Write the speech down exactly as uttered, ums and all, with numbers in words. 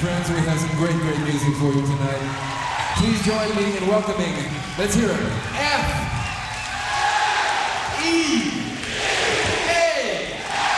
friends. We have some great, great music for you tonight. Please join me in welcoming, let's hear it, F.